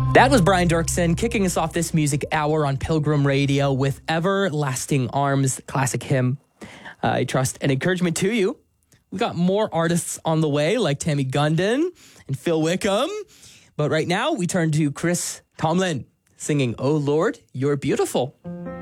That was Brian Dirksen kicking us off this music hour on Pilgrim Radio with Everlasting Arms, classic hymn. I trust an encouragement to you. We got more artists on the way like Tammy Gundon and Phil Wickham. But right now we turn to Chris Tomlin singing, "Oh Lord, You're Beautiful."